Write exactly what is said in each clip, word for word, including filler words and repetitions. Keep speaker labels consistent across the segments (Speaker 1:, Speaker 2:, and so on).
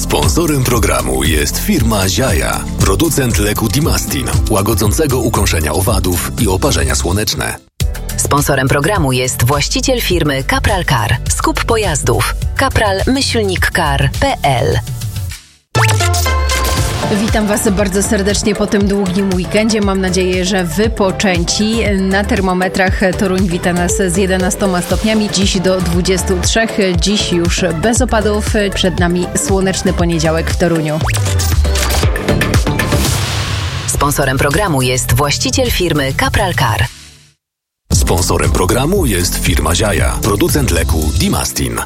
Speaker 1: Sponsorem programu jest firma Ziaja, producent leku Dimastin, łagodzącego ukąszenia owadów i oparzenia słoneczne.
Speaker 2: Sponsorem programu jest właściciel firmy Kapral Car. Skup pojazdów. kapral myślnik car kropka p l.
Speaker 3: Witam Was bardzo serdecznie po tym długim weekendzie. Mam nadzieję, że wypoczęci. Na termometrach Toruń wita nas z jedenastoma stopniami, dziś do dwudziestu trzech. Dziś już bez opadów. Przed nami słoneczny poniedziałek w Toruniu.
Speaker 2: Sponsorem programu jest właściciel firmy Kapral Car.
Speaker 1: Sponsorem programu jest firma Ziaja, producent leku Dimastin.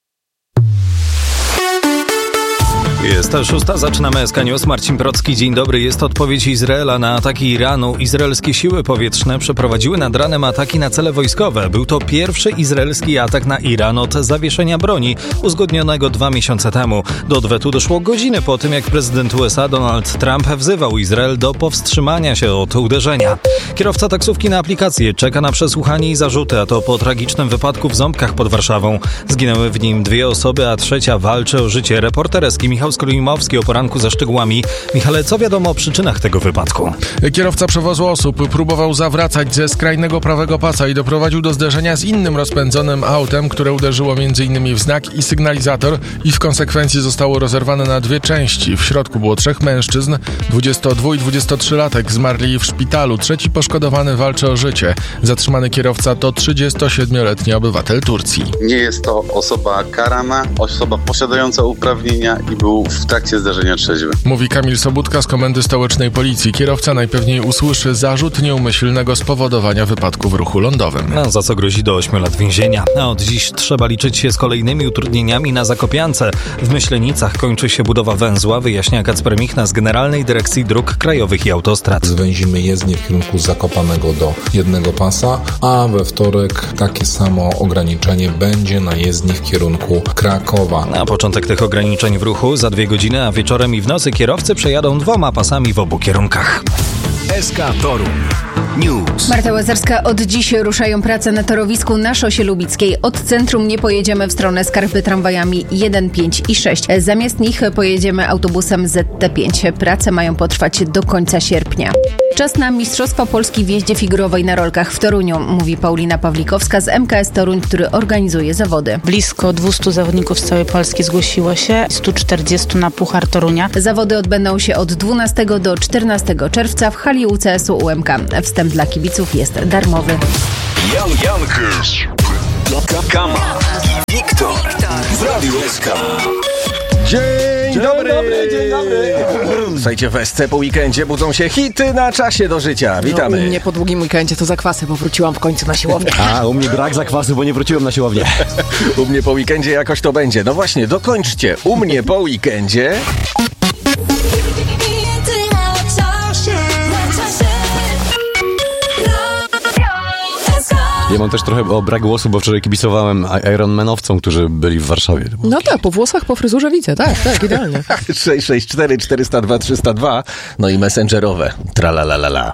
Speaker 4: Jest szósta, zaczynamy S K News. Marcin Procki, dzień dobry. Jest odpowiedź Izraela na ataki Iranu. Izraelskie siły powietrzne przeprowadziły nad ranem ataki na cele wojskowe. Był to pierwszy izraelski atak na Iran od zawieszenia broni, uzgodnionego dwa miesiące temu. Do odwetu doszło godziny po tym, jak prezydent U S A Donald Trump wzywał Izrael do powstrzymania się od uderzenia. Kierowca taksówki na aplikację czeka na przesłuchanie i zarzuty, a to po tragicznym wypadku w Ząbkach pod Warszawą. Zginęły w nim dwie osoby, a trzecia walczy o życie. Reporter S K Michał Skolimowski o poranku ze szczegółami. Michale, co wiadomo o przyczynach tego wypadku?
Speaker 5: Kierowca przewozu osób próbował zawracać ze skrajnego prawego pasa i doprowadził do zderzenia z innym rozpędzonym autem, które uderzyło m.in. w znak i sygnalizator i w konsekwencji zostało rozerwane na dwie części. W środku było trzech mężczyzn, dwudziestodwu- i dwudziestotrzylatek zmarli w szpitalu. Trzeci poszkodowany walczy o życie. Zatrzymany kierowca to trzydziestosiedmioletni obywatel Turcji.
Speaker 6: Nie jest to osoba karana, osoba posiadająca uprawnienia i był w trakcie zdarzenia trzeźwy.
Speaker 5: Mówi Kamil Sobudka z Komendy Stołecznej Policji. Kierowca najpewniej usłyszy zarzut nieumyślnego spowodowania wypadku w ruchu lądowym.
Speaker 4: No, za co grozi do ośmiu lat więzienia. A od dziś trzeba liczyć się z kolejnymi utrudnieniami na Zakopiance. W Myślenicach kończy się budowa węzła, wyjaśnia Kacper Michna z Generalnej Dyrekcji Dróg Krajowych i Autostrad.
Speaker 7: Zwęzimy jezdnię w kierunku Zakopanego do jednego pasa, a we wtorek takie samo ograniczenie będzie na jezdni w kierunku Krakowa.
Speaker 4: Na początek tych ograniczeń w ruchu za dwie godziny, a wieczorem i w nocy kierowcy przejadą dwoma pasami w obu kierunkach.
Speaker 1: S K Toruń News.
Speaker 3: Marta Łazarska, od dziś ruszają prace na torowisku na szosie lubickiej. Od centrum nie pojedziemy w stronę Skarpy tramwajami jeden, pięć i sześć. Zamiast nich pojedziemy autobusem Z T pięć. Prace mają potrwać do końca sierpnia. Czas na Mistrzostwa Polski w jeździe figurowej na rolkach w Toruniu, mówi Paulina Pawlikowska z M K S Toruń, który organizuje zawody.
Speaker 8: Blisko dwieście zawodników z całej Polski zgłosiło się, sto czterdzieści na Puchar Torunia.
Speaker 3: Zawody odbędą się od dwunastego do czternastego czerwca w hali U C S u U M K. Wstęp dla kibiców jest darmowy.
Speaker 1: Jan Jankers, Kama i Wiktor w Radiu S K.
Speaker 9: Dzień, dzień dobry. dobry, dzień dobry. Słuchajcie, w S C po weekendzie budzą się hity na czasie do życia. Witamy.
Speaker 10: No, u mnie po długim weekendzie to zakwasy, bo wróciłam w końcu na siłownię.
Speaker 9: A, u mnie brak zakwasu, bo nie wróciłem na siłownię. U mnie po weekendzie jakoś to będzie. No właśnie, dokończcie. U mnie po weekendzie...
Speaker 11: Ja mam też trochę o brak głosu, bo wczoraj kibicowałem Ironmanowcom, którzy byli w Warszawie.
Speaker 10: No tak, po włosach, po fryzurze widzę, tak, tak, idealnie.
Speaker 9: sześć sześć cztery cztery zero dwa trzysta dwa, no i messengerowe, tralalalala.